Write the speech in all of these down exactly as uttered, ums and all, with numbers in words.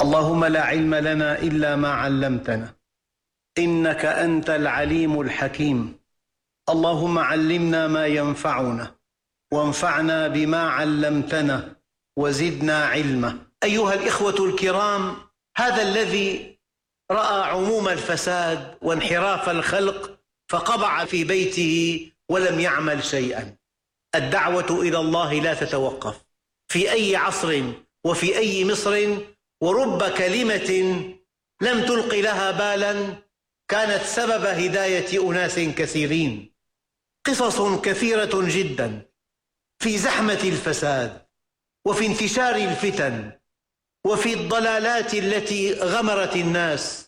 اللهم لا علم لنا إلا ما علمتنا إنك أنت العليم الحكيم. اللهم علمنا ما ينفعنا وانفعنا بما علمتنا وزدنا علما. أيها الإخوة الكرام، هذا الذي رأى عموم الفساد وانحراف الخلق فقبع في بيته ولم يعمل شيئا. الدعوة إلى الله لا تتوقف في أي عصر وفي أي مصر، ورب كلمة لم تلق لها بالا كانت سبب هداية أناس كثيرين. قصص كثيرة جدا في زحمة الفساد وفي انتشار الفتن وفي الضلالات التي غمرت الناس.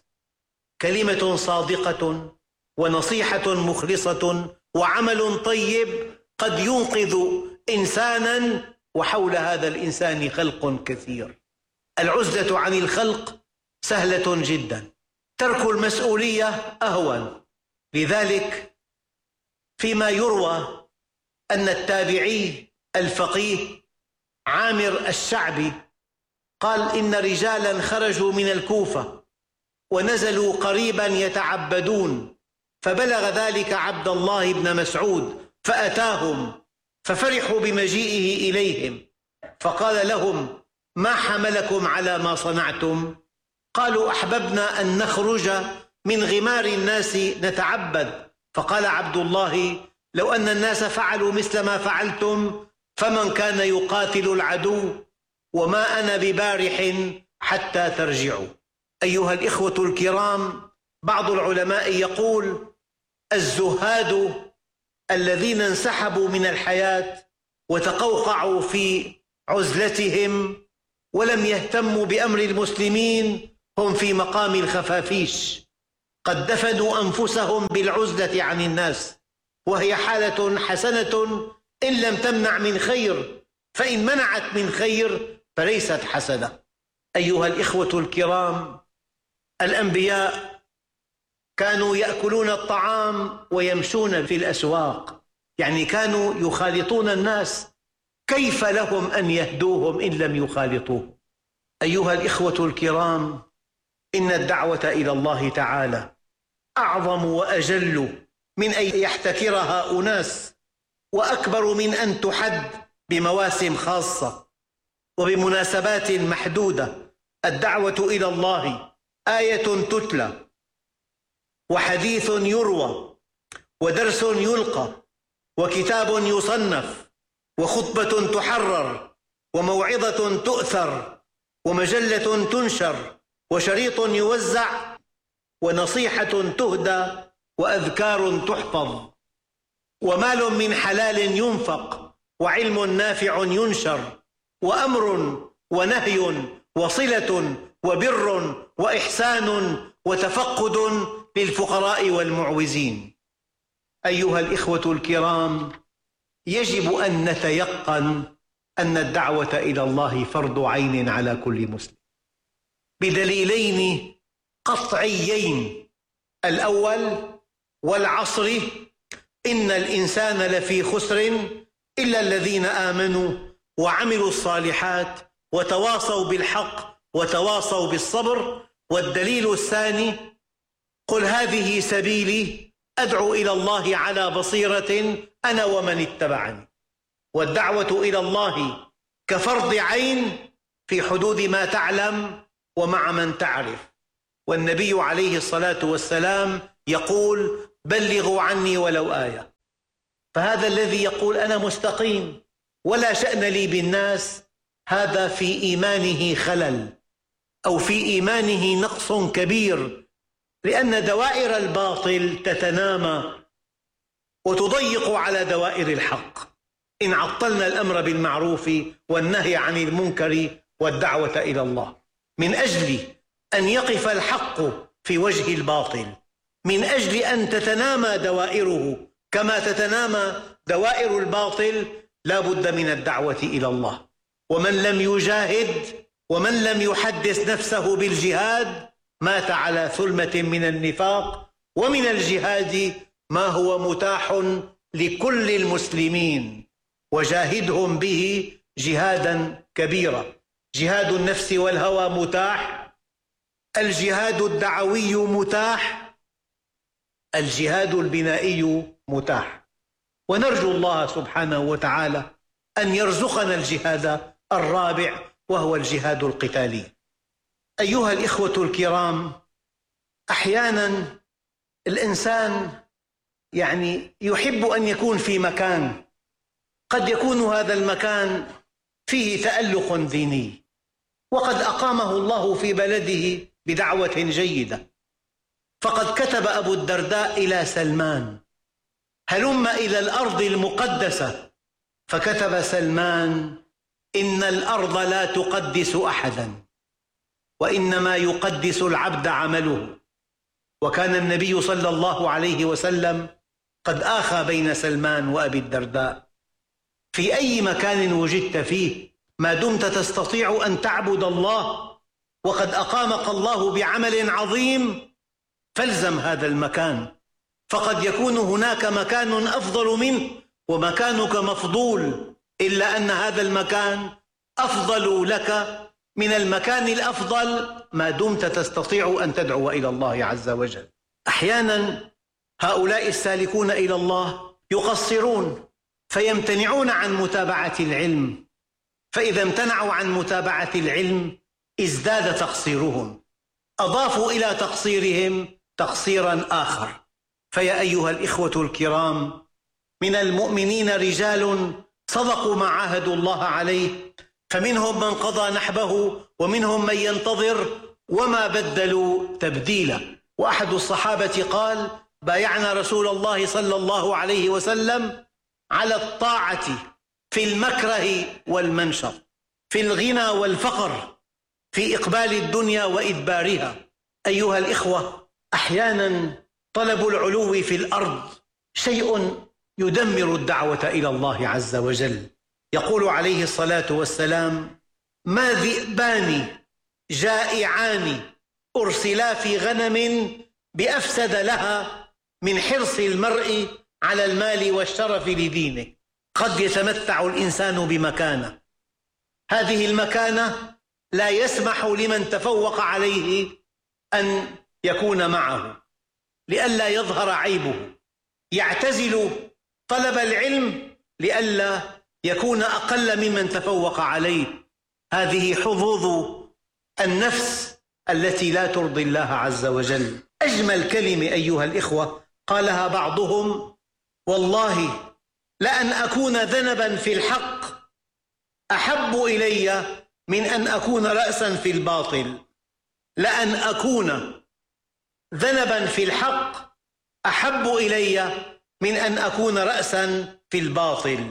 كلمة صادقة ونصيحة مخلصة وعمل طيب قد ينقذ إنسانا، وحول هذا الإنسان خلق كثير. العزلة عن الخلق سهلة جدا، ترك المسؤولية أهون. لذلك فيما يروى أن التابعي الفقيه عامر الشعبي قال إن رجالا خرجوا من الكوفة ونزلوا قريبا يتعبدون، فبلغ ذلك عبد الله بن مسعود فأتاهم ففرحوا بمجيئه إليهم، فقال لهم: ما حملكم على ما صنعتم؟ قالوا: أحببنا أن نخرج من غمار الناس نتعبد. فقال عبد الله: لو أن الناس فعلوا مثل ما فعلتم فمن كان يقاتل العدو، وما أنا ببارح حتى ترجعوا. أيها الإخوة الكرام، بعض العلماء يقول: الزهاد الذين انسحبوا من الحياة وتقوقعوا في عزلتهم ولم يهتموا بأمر المسلمين هم في مقام الخفافيش، قد دفنوا أنفسهم بالعزلة عن الناس، وهي حالة حسنة إن لم تمنع من خير، فإن منعت من خير فليست حسنة. أيها الإخوة الكرام، الأنبياء كانوا يأكلون الطعام ويمشون في الأسواق، يعني كانوا يخالطون الناس. كيف لهم أن يهدوهم إن لم يخالطوه؟ أيها الإخوة الكرام، إن الدعوة إلى الله تعالى أعظم وأجل من أن يحتكرها أناس، وأكبر من أن تحد بمواسم خاصة وبمناسبات محدودة. الدعوة إلى الله آية تتلى وحديث يروى ودرس يلقى وكتاب يصنف وخطبة تحرر وموعظة تؤثر ومجلة تنشر وشريط يوزع ونصيحة تهدى وأذكار تحفظ ومال من حلال ينفق وعلم نافع ينشر وأمر ونهي وصلة وبر وإحسان وتفقد للفقراء والمعوزين. أيها الإخوة الكرام، يجب أن نتيقن أن الدعوة إلى الله فرض عين على كل مسلم بدليلين قطعيين. الأول: والعصر إن الإنسان لفي خسر إلا الذين آمنوا وعملوا الصالحات وتواصوا بالحق وتواصوا بالصبر. والدليل الثاني: قل هذه سبيلي أدعو إلى الله على بصيرة أنا ومن اتبعني. والدعوة إلى الله كفرض عين في حدود ما تعلم ومع من تعرف. والنبي عليه الصلاة والسلام يقول: بلغوا عني ولو آية. فهذا الذي يقول أنا مستقيم ولا شأن لي بالناس، هذا في إيمانه خلل أو في إيمانه نقص كبير، لأن دوائر الباطل تتنامى وتضيق على دوائر الحق إن عطلنا الأمر بالمعروف والنهي عن المنكر والدعوة إلى الله. من أجل أن يقف الحق في وجه الباطل، من أجل أن تتنامى دوائره كما تتنامى دوائر الباطل، لا بد من الدعوة إلى الله. ومن لم يجاهد ومن لم يحدث نفسه بالجهاد مات على ثلمة من النفاق. ومن الجهاد ما هو متاح لكل المسلمين، وجاهدهم به جهادا كبيرا. جهاد النفس والهوى متاح، الجهاد الدعوي متاح، الجهاد البنائي متاح، ونرجو الله سبحانه وتعالى أن يرزقنا الجهاد الرابع وهو الجهاد القتالي. أيها الإخوة الكرام، أحيانا الإنسان يعني يحب أن يكون في مكان قد يكون هذا المكان فيه تألق ديني، وقد أقامه الله في بلده بدعوة جيدة. فقد كتب أبو الدرداء إلى سلمان: هلم إلى الأرض المقدسة، فكتب سلمان: إن الأرض لا تقدس أحدا، وإنما يقدس العبد عمله. وكان النبي صلى الله عليه وسلم قد آخى بين سلمان وأبي الدرداء: في أي مكان وجدت فيه ما دمت تستطيع أن تعبد الله وقد أقامك الله بعمل عظيم فالزم هذا المكان، فقد يكون هناك مكان أفضل منه ومكانك مفضول، إلا أن هذا المكان أفضل لك من المكان الأفضل ما دمت تستطيع أن تدعو إلى الله عز وجل. أحيانا هؤلاء السالكون إلى الله يقصرون فيمتنعون عن متابعة العلم، فإذا امتنعوا عن متابعة العلم ازداد تقصيرهم، أضافوا إلى تقصيرهم تقصيرا آخر. فيا أيها الإخوة الكرام، من المؤمنين رجال صدقوا ما عاهدوا الله عليه، فمنهم من قضى نحبه ومنهم من ينتظر وما بدلوا تبديلا. وأحد الصحابة قال: بايعنا رسول الله صلى الله عليه وسلم على الطاعة في المكره والمنشط، في الغنى والفقر، في إقبال الدنيا وإدبارها. أيها الإخوة، أحيانا طلب العلو في الأرض شيء يدمر الدعوة إلى الله عز وجل. يقول عليه الصلاة والسلام: ما ذئبان جائعان أرسلا في غنم بأفسد لها من حرص المرء على المال والشرف لدينه. قد يتمتع الإنسان بمكانة، هذه المكانة لا يسمح لمن تفوق عليه أن يكون معه لئلا يظهر عيبه، يعتزل طلب العلم لئلا يكون أقل ممن تفوق عليه. هذه حظوظ النفس التي لا ترضي الله عز وجل. أجمل كلمة أيها الإخوة قالها بعضهم: والله لأن أكون ذنبا في الحق أحب إلي من أن أكون رأسا في الباطل. لأن أكون ذنبا في الحق أحب إلي من أن أكون رأسا في الباطل.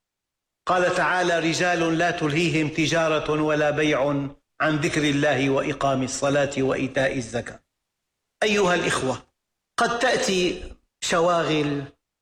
قال تعالى: رجال لا تلهيهم تجارة ولا بيع عن ذكر الله وإقام الصلاة وإيتاء الزكاة. أيها الإخوة، قد تأتي شواغل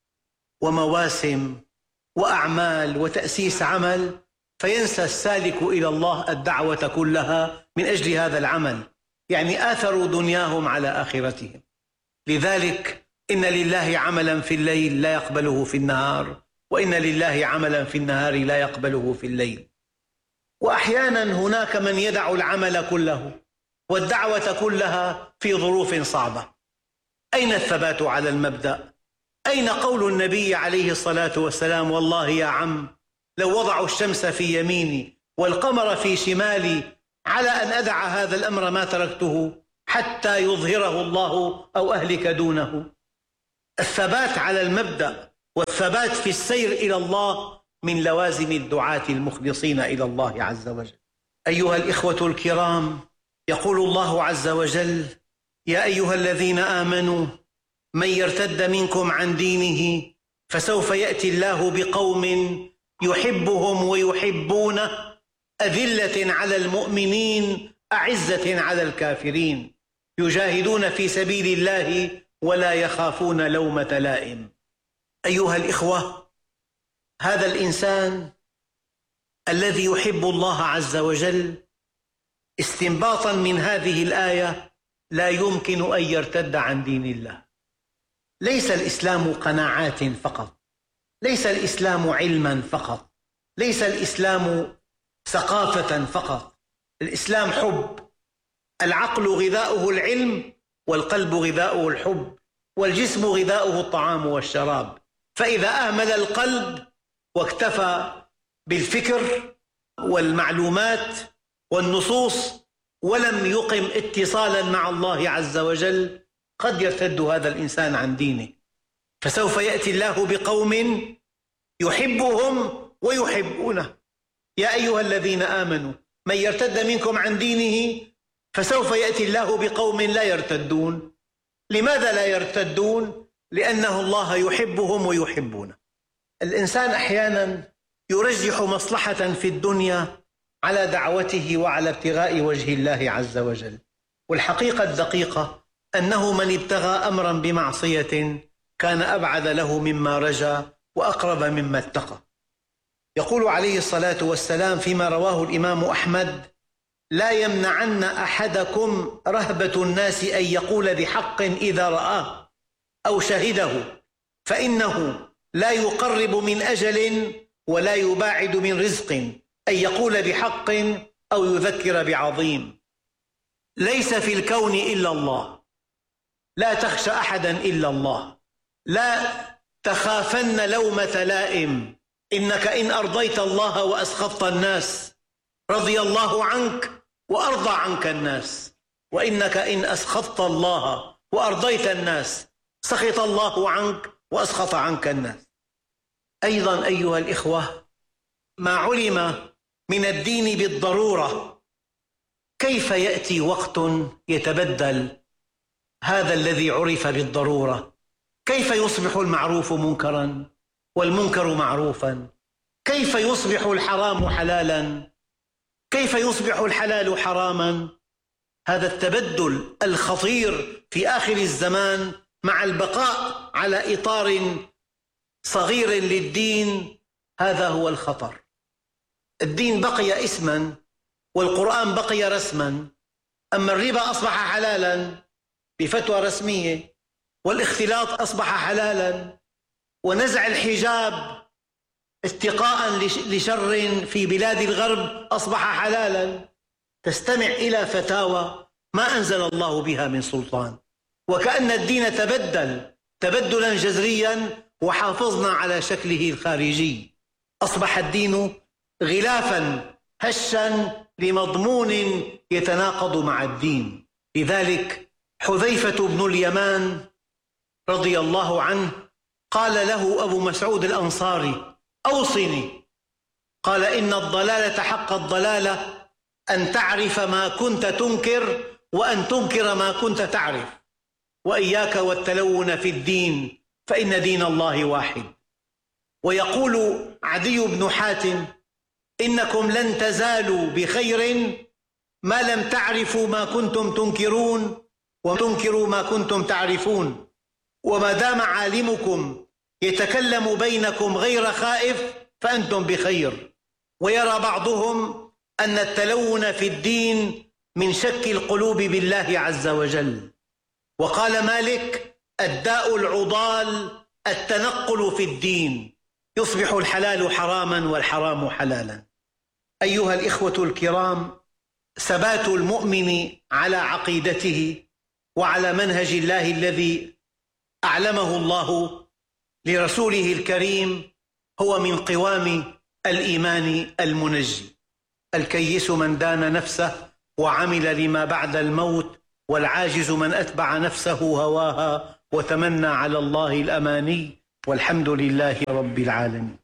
ومواسم وأعمال وتأسيس عمل فينسى السالك إلى الله الدعوة كلها من أجل هذا العمل، يعني آثروا دنياهم على آخرتهم. لذلك إن لله عملا في الليل لا يقبله في النهار، وإن لله عملا في النهار لا يقبله في الليل. وأحيانا هناك من يدع العمل كله والدعوة كلها في ظروف صعبة. أين الثبات على المبدأ؟ أين قول النبي عليه الصلاة والسلام: والله يا عم لو وضعوا الشمس في يميني والقمر في شمالي على أن أدع هذا الأمر ما تركته حتى يظهره الله أو أهلك دونه. الثبات على المبدأ والثبات في السير إلى الله من لوازم الدعاة المخلصين إلى الله عز وجل. أيها الإخوة الكرام، يقول الله عز وجل: يا أيها الذين آمنوا من يرتد منكم عن دينه فسوف يأتي الله بقوم يحبهم ويحبونه أذلة على المؤمنين أعزة على الكافرين يجاهدون في سبيل الله ولا يخافون لومة لائم. أيها الإخوة، هذا الإنسان الذي يحب الله عز وجل استنباطا من هذه الآية لا يمكن أن يرتد عن دين الله. ليس الإسلام قناعات فقط، ليس الإسلام علما فقط، ليس الإسلام ثقافة فقط، الإسلام حب. العقل غذاؤه العلم، والقلب غذاؤه الحب، والجسم غذاؤه الطعام والشراب. فإذا أهمل القلب واكتفى بالفكر والمعلومات والنصوص ولم يقم اتصالا مع الله عز وجل، قد يرتد هذا الإنسان عن دينه. فسوف يأتي الله بقوم يحبهم ويحبونه. يا أيها الذين آمنوا من يرتد منكم عن دينه فسوف يأتي الله بقوم لا يرتدون. لماذا لا يرتدون؟ لأنه الله يحبهم ويحبونه. الإنسان أحيانا يرجح مصلحة في الدنيا على دعوته وعلى ابتغاء وجه الله عز وجل، والحقيقة الدقيقة أنه من ابتغى أمرا بمعصية كان أبعد له مما رجا وأقرب مما اتقى. يقول عليه الصلاة والسلام فيما رواه الإمام أحمد: لا يمنعن أحدكم رهبة الناس أن يقول بحق إذا رآه أو شهده، فإنه لا يقرب من أجل ولا يباعد من رزق أن يقول بحق أو يذكر بعظيم. ليس في الكون إلا الله، لا تخشى أحدا إلا الله، لا تخافن لومة لائم، إنك إن أرضيت الله وأسخطت الناس رضي الله عنك وأرضى عنك الناس، وإنك إن أسخطت الله وأرضيت الناس سخط الله عنك وأسخط عنك الناس. أيضا أيها الإخوة، ما علم من الدين بالضرورة، كيف يأتي وقت يتبدل هذا الذي عرف بالضرورة؟ كيف يصبح المعروف منكرا والمنكر معروفا؟ كيف يصبح الحرام حلالا؟ كيف يصبح الحلال حراما؟ هذا التبدل الخطير في آخر الزمان مع البقاء على إطار صغير للدين، هذا هو الخطر. الدين بقي اسما والقرآن بقي رسما، أما الربا أصبح حلالا بفتوى رسمية، والاختلاط أصبح حلالا، ونزع الحجاب اتقاء لشر في بلاد الغرب أصبح حلالا. تستمع إلى فتاوى ما أنزل الله بها من سلطان، وكأن الدين تبدل تبدلا جذريا وحافظنا على شكله الخارجي. أصبح الدين غلافا هشا لمضمون يتناقض مع الدين. لذلك حذيفة بن اليمان رضي الله عنه قال له أبو مسعود الأنصاري: أوصني. قال: إن الضلالة حق الضلالة أن تعرف ما كنت تنكر وأن تنكر ما كنت تعرف، وإياك والتلون في الدين فإن دين الله واحد. ويقول عدي بن حاتم: إنكم لن تزالوا بخير ما لم تعرفوا ما كنتم تنكرون وتنكروا ما كنتم تعرفون، وما دام عالمكم يتكلم بينكم غير خائف فأنتم بخير. ويرى بعضهم أن التلون في الدين من شك القلوب بالله عز وجل. وقال مالك: الداء العضال التنقل في الدين، يصبح الحلال حراما والحرام حلالا. أيها الإخوة الكرام، ثبات المؤمن على عقيدته وعلى منهج الله الذي أعلمه الله لرسوله الكريم هو من قوام الإيمان المنجي. الكيس من دان نفسه وعمل لما بعد الموت، والعاجز من أتبع نفسه هواها وتمنى على الله الأماني، والحمد لله رب العالمين.